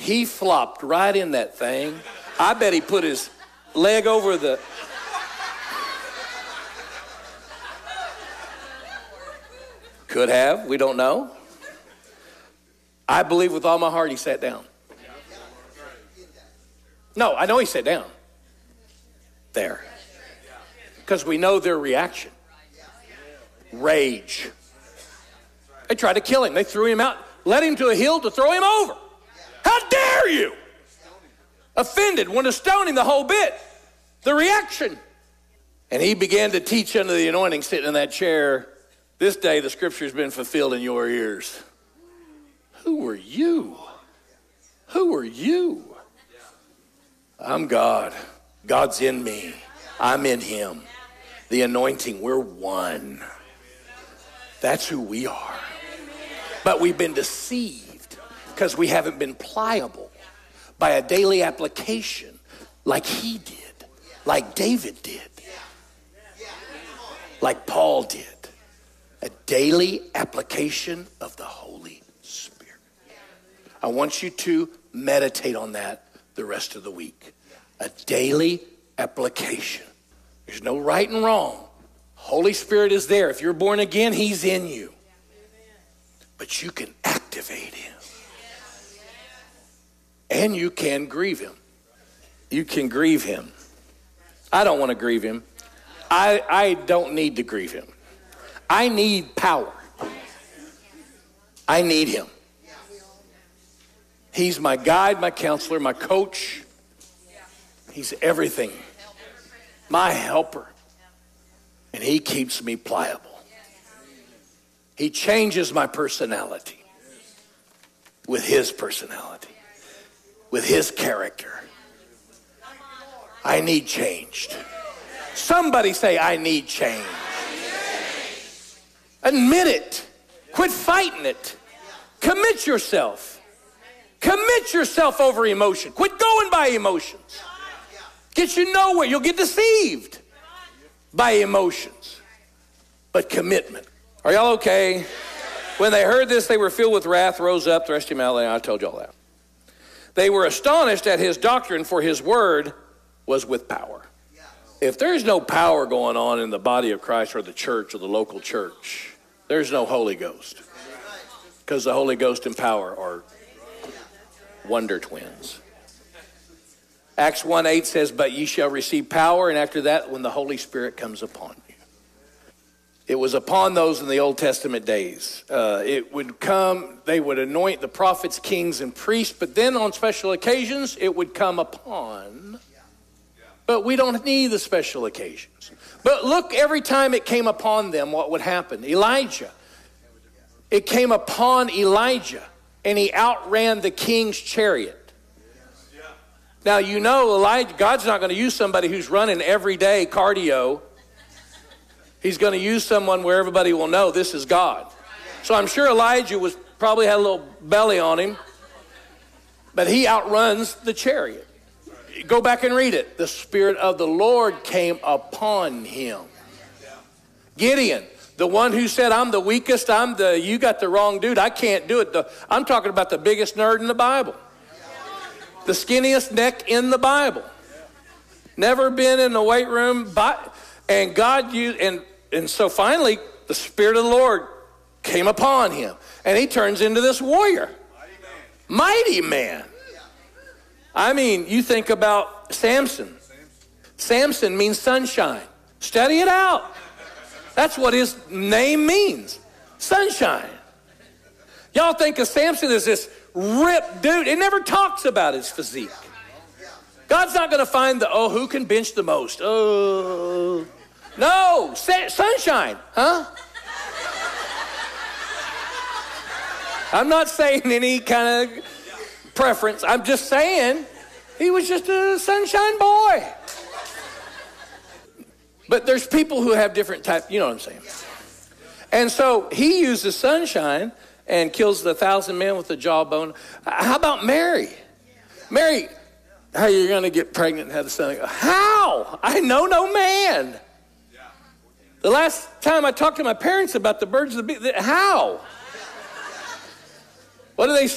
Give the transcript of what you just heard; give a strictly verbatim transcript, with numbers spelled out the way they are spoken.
He flopped right in that thing. I bet he put his leg over the... Could have, we don't know. I believe with all my heart he sat down. No, I know he sat down. There. Because we know their reaction. Rage. They tried to kill him. They threw him out, led him to a hill to throw him over. How dare you? Offended, want to stone him the whole bit. The reaction. And he began to teach under the anointing sitting in that chair. This day the scripture has been fulfilled in your ears. Who are you? Who are you? I'm God. God's in me. I'm in him. The anointing, we're one. That's who we are. But we've been deceived because we haven't been pliable by a daily application like he did, like David did, like Paul did. A daily application of the Holy Spirit. I want you to meditate on that the rest of the week. A daily application. There's no right and wrong. Holy Spirit is there. If you're born again, he's in you. But you can activate him. And you can grieve him. You can grieve him. I don't want to grieve him. I, I don't need to grieve him. I need power. I need him. He's my guide, my counselor, my coach. He's everything. My helper. And he keeps me pliable. He changes my personality with his personality, with his character. I need changed. Somebody say, I need change. Admit it. Quit fighting it. Commit yourself. Commit yourself over emotion. Quit going by emotions. Get you nowhere. You'll get deceived by emotions. But commitment. Are y'all okay? When they heard this, they were filled with wrath, rose up, threshed him out. I told you all that. They were astonished at his doctrine, for his word was with power. If there's no power going on in the body of Christ or the church or the local church, there's no Holy Ghost. Because the Holy Ghost and power are wonder twins. Acts one eight says, but ye shall receive power, and after that, when the Holy Spirit comes upon you. It was upon those in the Old Testament days. Uh, it would come, they would anoint the prophets, kings, and priests, but then on special occasions, it would come upon. But we don't need the special occasions. But look, every time it came upon them, what would happen? Elijah. It came upon Elijah, and he outran the king's chariot. Now, you know, Elijah, God's not going to use somebody who's running every day cardio. He's going to use someone where everybody will know this is God. So I'm sure Elijah was probably had a little belly on him, but he outruns the chariot. Go back and read it. The Spirit of the Lord came upon him. Gideon, the one who said, I'm the weakest, I'm the, you got the wrong dude, I can't do it. The, I'm talking about the biggest nerd in the Bible. The skinniest neck in the Bible. Never been in the weight room. But, and God used, and, and so finally, the Spirit of the Lord came upon him. And he turns into this warrior. Mighty man. Mighty man. I mean, you think about Samson. Samson means sunshine. Study it out. That's what his name means. Sunshine. Y'all think of Samson as this ripped dude. It never talks about his physique. God's not going to find the, oh, who can bench the most? Oh, no, sunshine, huh? I'm not saying any kind of preference. I'm just saying he was just a sunshine boy. But there's people who have different types, you know what I'm saying. And so he uses sunshine and kills the thousand men with the jawbone. How about Mary? Mary, how are you going to get pregnant and have a son? How? I know no man. The last time I talked to my parents about the birds of the bee, how? What do they